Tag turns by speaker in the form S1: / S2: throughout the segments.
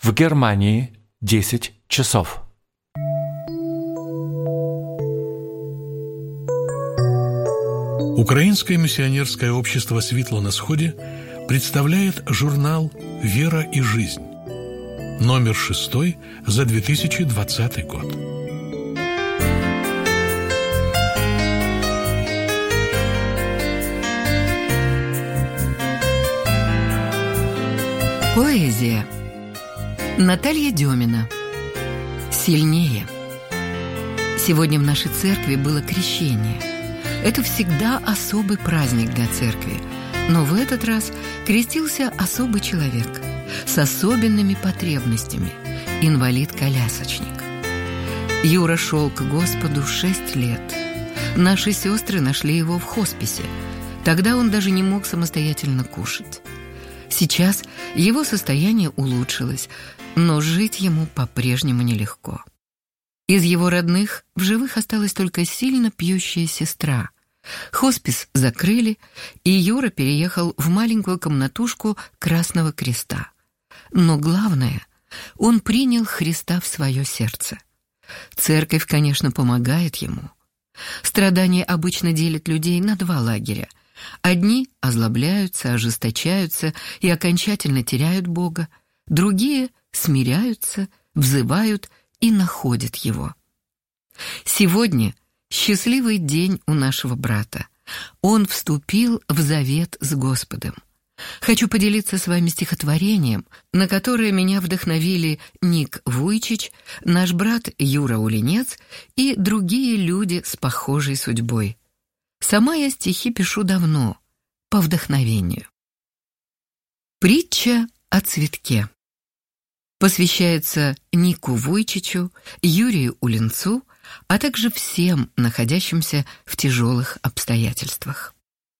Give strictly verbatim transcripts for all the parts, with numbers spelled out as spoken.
S1: В Германии десять часов.
S2: Украинское миссионерское общество «Светло на сходе» представляет журнал «Вера и жизнь», номер шестой за две тысячи двадцатый год.
S3: Поэзия. Наталья Демина. «Сильнее». Сегодня в нашей церкви было крещение. Это всегда особый праздник для церкви, но в этот раз крестился особый человек с особенными потребностями – инвалид-колясочник. Юра шел к Господу шесть лет. Наши сестры нашли его в хосписе. Тогда он даже не мог самостоятельно кушать. Сейчас его состояние улучшилось, но жить ему по-прежнему нелегко. Из его родных в живых осталась только сильно пьющая сестра. Хоспис закрыли, и Юра переехал в маленькую комнатушку Красного Креста. Но главное, он принял Христа в свое сердце. Церковь, конечно, помогает ему. Страдания обычно делят людей на два лагеря. Одни озлобляются, ожесточаются и окончательно теряют Бога, другие смиряются, взывают и находят Его. Сегодня счастливый день у нашего брата. Он вступил в завет с Господом. Хочу поделиться с вами стихотворением, на которое меня вдохновили Ник Вуйчич, наш брат Юра Улинец и другие люди с похожей судьбой. Сама я стихи пишу давно, по вдохновению. Притча о цветке. Посвящается Нику Вуйчичу, Юрию Улинцу, а также всем, находящимся в тяжелых обстоятельствах.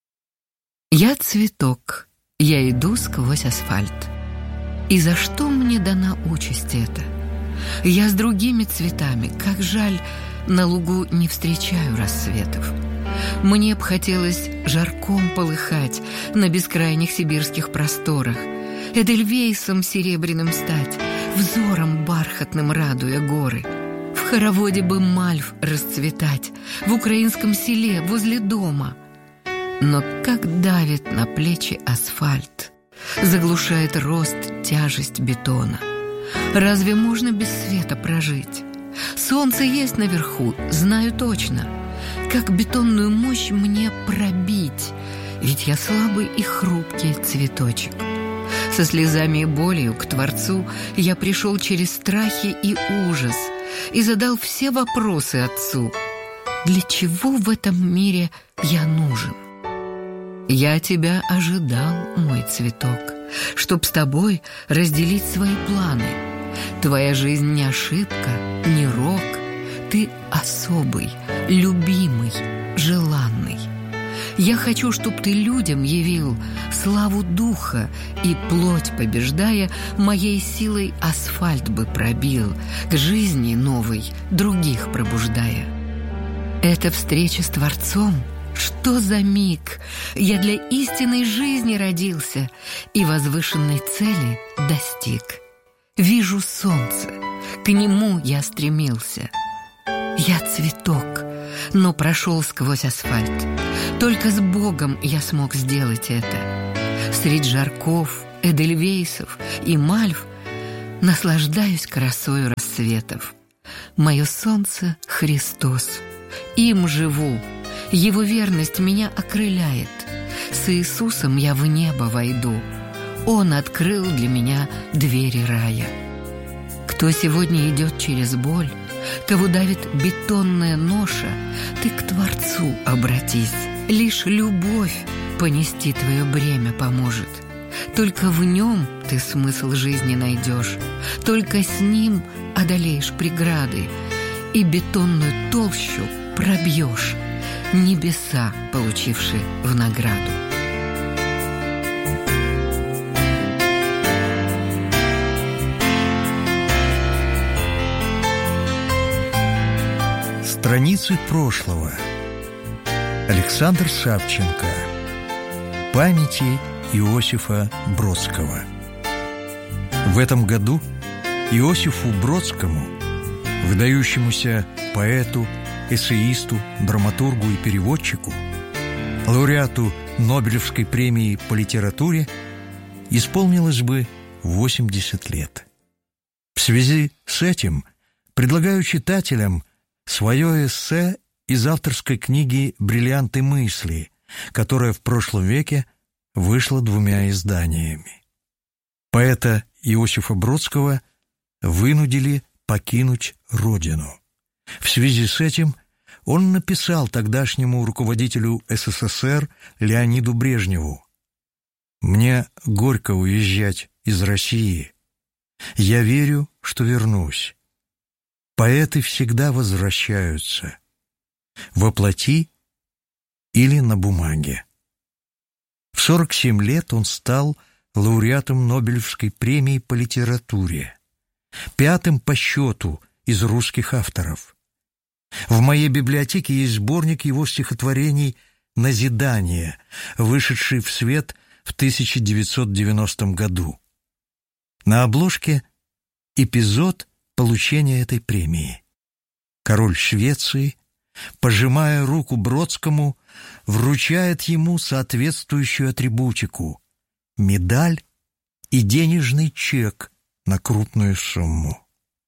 S3: Я цветок, я иду сквозь асфальт. И за что мне дана участь эта? Я с другими цветами, как жаль, на лугу не встречаю рассветов. Мне б хотелось жарком полыхать на бескрайних сибирских просторах, эдельвейсом серебряным стать, взором бархатным радуя горы. В хороводе бы мальв расцветать, в украинском селе возле дома. Но как давит на плечи асфальт, заглушает рост тяжесть бетона. Разве можно без света прожить? Солнце есть наверху, знаю точно. Как бетонную мощь мне пробить? Ведь я слабый и хрупкий цветочек. Со слезами и болью к Творцу я пришел через страхи и ужас и задал все вопросы Отцу. Для чего в этом мире я нужен? Я тебя ожидал, мой цветок, чтоб с тобой разделить свои планы. Твоя жизнь не ошибка, не рок. Ты особый, любимый, желанный. Я хочу, чтоб ты людям явил славу духа и, плоть побеждая, моей силой асфальт бы пробил, к жизни новой других пробуждая. Эта встреча с Творцом, что за миг! Я для истинной жизни родился и возвышенной цели достиг. Вижу солнце, к нему я стремился. Я цветок, но прошел сквозь асфальт. Только с Богом я смог сделать это. Средь жарков, эдельвейсов и мальв наслаждаюсь красою рассветов. Мое солнце — Христос. Им живу. Его верность меня окрыляет. С Иисусом я в небо войду. Он открыл для меня двери рая. Кто сегодня идет через боль, кого давит бетонная ноша, ты к Творцу обратись. Лишь любовь понести твое бремя поможет. Только в нем ты смысл жизни найдешь. Только с ним одолеешь преграды и бетонную толщу пробьешь, небеса получивши в награду.
S4: Страницы прошлого. Александр Савченко. Памяти Иосифа Бродского. В этом году Иосифу Бродскому, выдающемуся поэту, эссеисту, драматургу и переводчику, лауреату Нобелевской премии по литературе, исполнилось бы восемьдесят лет. В связи с этим предлагаю читателям свое эссе из авторской книги «Бриллианты мысли», которая в прошлом веке вышла двумя изданиями. Поэта Иосифа Бродского вынудили покинуть родину. В связи с этим он написал тогдашнему руководителю СССР Леониду Брежневу: «Мне горько уезжать из России. Я верю, что вернусь. Поэты всегда возвращаются. Воплоти или на бумаге». В сорок семь лет он стал лауреатом Нобелевской премии по литературе, пятым по счету из русских авторов. В моей библиотеке есть сборник его стихотворений «Назидание», вышедший в свет в тысяча девятьсот девяностом году. На обложке эпизод получения этой премии. Король Швеции, пожимая руку Бродскому, вручает ему соответствующую атрибутику – медаль и денежный чек на крупную сумму.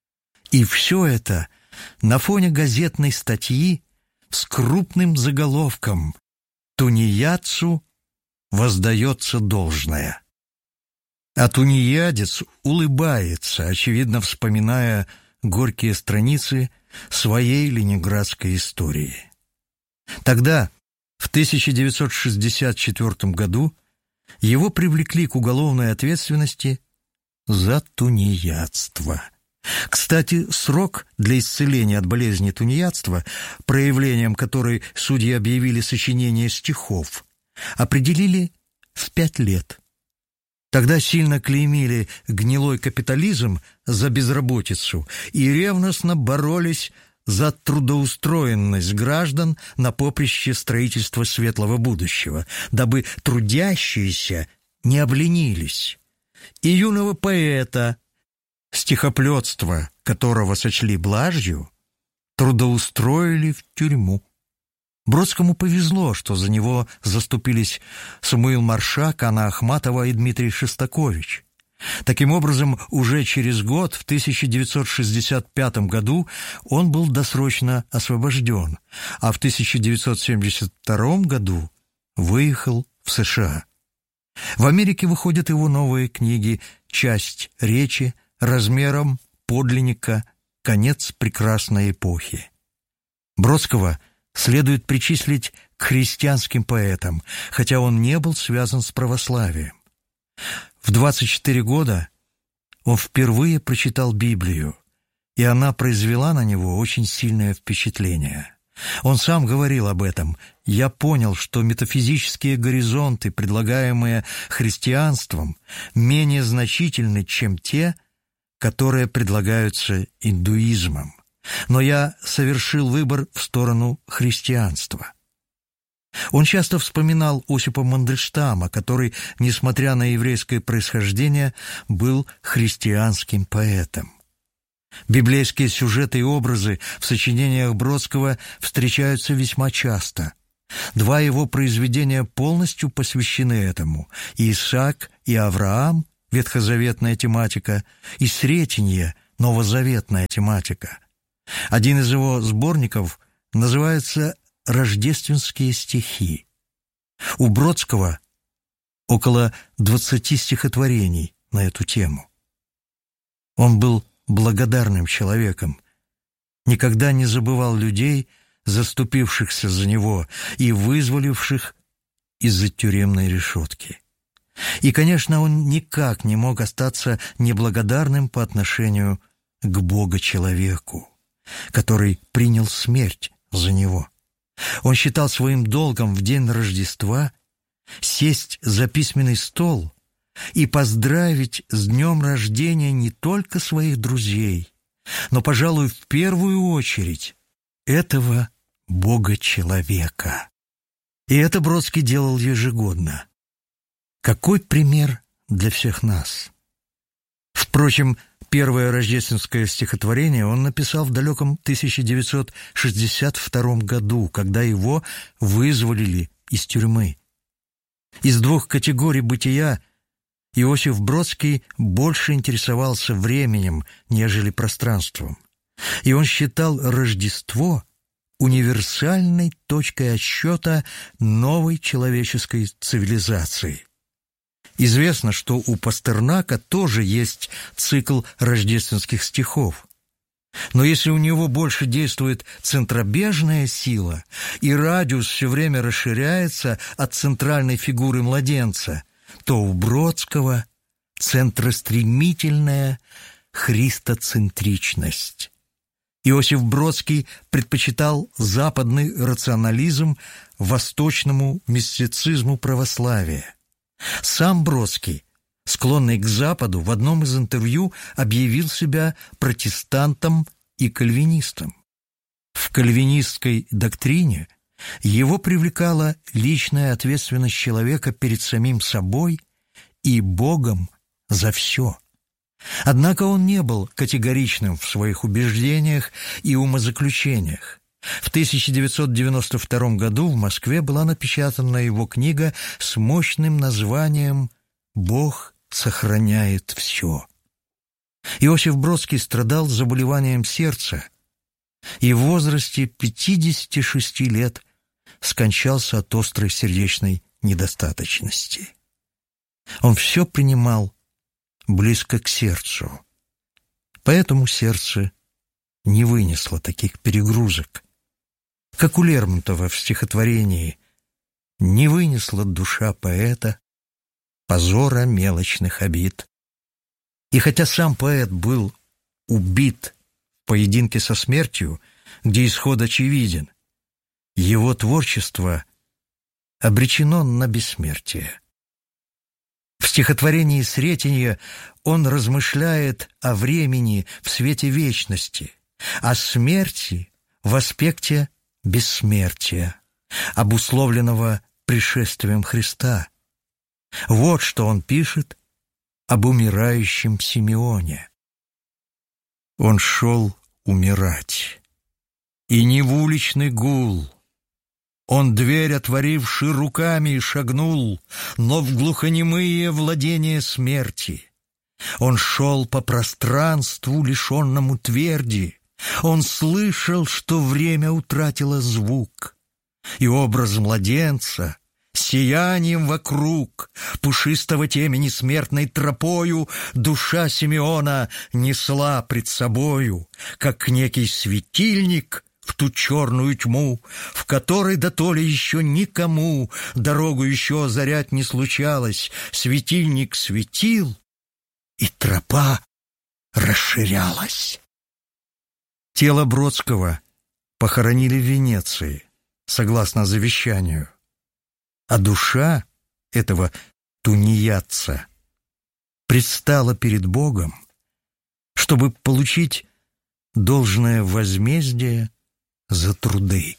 S4: И все это на фоне газетной статьи с крупным заголовком «Тунеядцу воздается должное». А тунеядец улыбается, очевидно вспоминая горькие страницы своей ленинградской истории. Тогда, в тысяча девятьсот шестьдесят четвёртом году, его привлекли к уголовной ответственности за тунеядство. Кстати, срок для исцеления от болезни тунеядства, проявлением которой судьи объявили сочинение стихов, определили в пять лет. Тогда сильно клеймили гнилой капитализм за безработицу и ревностно боролись за трудоустроенность граждан на поприще строительства светлого будущего, дабы трудящиеся не обленились. И юного поэта, стихоплетство которого сочли блажью, трудоустроили в тюрьму. Бродскому повезло, что за него заступились Самуил Маршак, Анна Ахматова и Дмитрий Шостакович. Таким образом, уже через год, в тысяча девятьсот шестьдесят пятом году, он был досрочно освобожден, а в тысяча девятьсот семьдесят втором году выехал в США. В Америке выходят его новые книги «Часть речи», размером подлинника «Конец прекрасной эпохи». Бродского следует причислить к христианским поэтам, хотя он не был связан с православием. В двадцать четыре года он впервые прочитал Библию, и она произвела на него очень сильное впечатление. Он сам говорил об этом: «Я понял, что метафизические горизонты, предлагаемые христианством, менее значительны, чем те, которые предлагаются индуизмом. Но я совершил выбор в сторону христианства». Он часто вспоминал Осипа Мандельштама, который, несмотря на еврейское происхождение, был христианским поэтом. Библейские сюжеты и образы в сочинениях Бродского встречаются весьма часто. Два его произведения полностью посвящены этому: «Исаак и Авраам» — ветхозаветная тематика, и «Сретенье» — новозаветная тематика. Один из его сборников называется «Рождественские стихи». У Бродского около двадцати стихотворений на эту тему. Он был благодарным человеком, никогда не забывал людей, заступившихся за него и вызволивших из-за тюремной решетки. И, конечно, он никак не мог остаться неблагодарным по отношению к Бога-человеку, который принял смерть за него. Он считал своим долгом в день Рождества сесть за письменный стол и поздравить с днем рождения не только своих друзей, но, пожалуй, в первую очередь этого Бога-человека. И это Бродский делал ежегодно. Какой пример для всех нас! В Впрочем, первое рождественское стихотворение он написал в далеком тысяча девятьсот шестьдесят втором году, когда его вызволили из тюрьмы. Из двух категорий бытия Иосиф Бродский больше интересовался временем, нежели пространством. И он считал Рождество универсальной точкой отсчета новой человеческой цивилизации. Известно, что у Пастернака тоже есть цикл рождественских стихов. Но если у него больше действует центробежная сила, и радиус все время расширяется от центральной фигуры младенца, то у Бродского центростремительная христоцентричность. Иосиф Бродский предпочитал западный рационализм восточному мистицизму православия. Сам Бродский, склонный к Западу, в одном из интервью объявил себя протестантом и кальвинистом. В кальвинистской доктрине его привлекала личная ответственность человека перед самим собой и Богом за все. Однако он не был категоричным в своих убеждениях и умозаключениях. В тысяча девятьсот девяносто втором году в Москве была напечатана его книга с мощным названием «Бог сохраняет все». Иосиф Бродский страдал заболеванием сердца и в возрасте пятидесяти шести лет скончался от острой сердечной недостаточности. Он все принимал близко к сердцу, поэтому сердце не вынесло таких перегрузок, как у Лермонтова в стихотворении «Не вынесла душа поэта позора мелочных обид». И хотя сам поэт был убит в поединке со смертью, где исход очевиден, его творчество обречено на бессмертие. В стихотворении «Сретенье» он размышляет о времени в свете вечности, о смерти в аспекте бессмертия, обусловленного пришествием Христа. Вот что он пишет об умирающем Симеоне. Он шел умирать, и не в уличный гул. Он, дверь отворивши, руками шагнул, но в глухонемые владения смерти. Он шел по пространству, лишенному тверди. Он слышал, что время утратило звук, и образ младенца сиянием вокруг пушистого темени смертной тропою душа Симеона несла пред собою, как некий светильник в ту черную тьму, в которой дотоле еще никому дорогу еще озарять не случалось. Светильник светил, и тропа расширялась. Тело Бродского похоронили в Венеции, согласно завещанию, а душа этого тунеядца предстала перед Богом, чтобы получить должное возмездие за труды.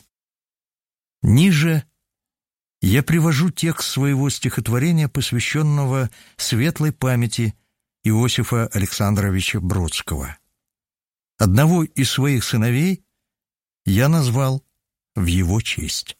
S4: Ниже я привожу текст своего стихотворения, посвященного светлой памяти Иосифа Александровича Бродского. Одного из своих сыновей я назвал в его честь.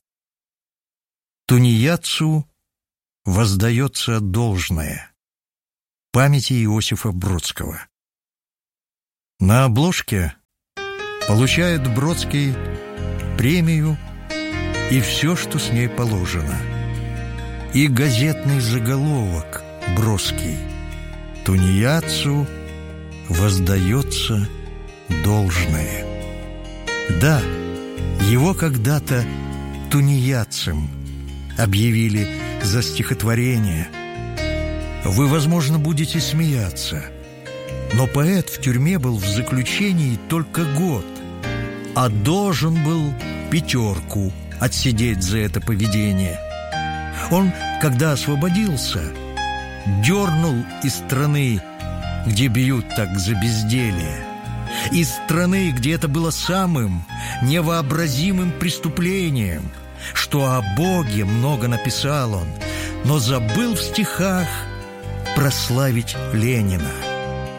S4: Тунеядцу воздается должное. Памяти Иосифа Бродского. На обложке получает Бродский премию и все, что с ней положено. И газетный заголовок броский: «Тунеядцу воздается должное». Да, его когда-то тунеядцем объявили за стихотворение. Вы, возможно, будете смеяться, но поэт в тюрьме был в заключении только год, а должен был пятерку отсидеть за это поведение. Он, когда освободился, дернул из страны, где бьют так за безделье, из страны, где это было самым невообразимым преступлением, что о Боге много написал он, но забыл в стихах прославить Ленина.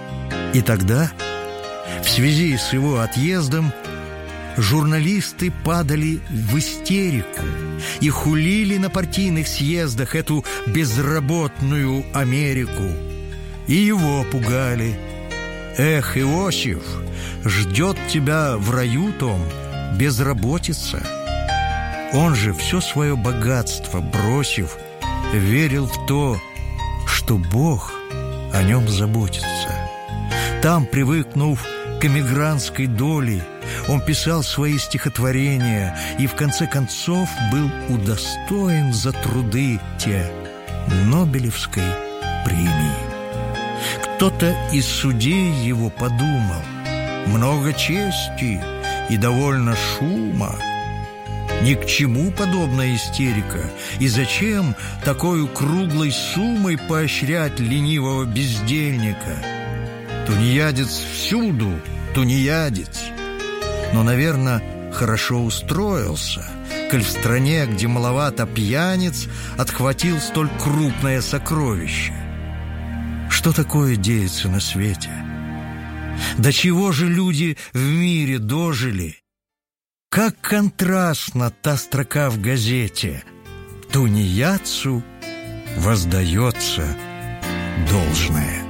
S4: И тогда, в связи с его отъездом, журналисты падали в истерику и хулили на партийных съездах эту безработную Америку. И его пугали. «Эх, Иосиф, ждет тебя в раю том безработица». Он же, все свое богатство бросив, верил в то, что Бог о нем заботится. Там, привыкнув к эмигрантской доле, он писал свои стихотворения и в конце концов был удостоен за труды те Нобелевской премии. Кто-то из судей его подумал: много чести и довольно шума. Ни к чему подобная истерика, и зачем такой круглой суммой поощрять ленивого бездельника? Тунеядец всюду, тунеядец. Но, наверное, хорошо устроился, коль в стране, где маловато пьяниц, отхватил столь крупное сокровище. Что такое деется на свете? До чего же люди в мире дожили? Как контрастна та строка в газете: «Тунеядцу воздается должное».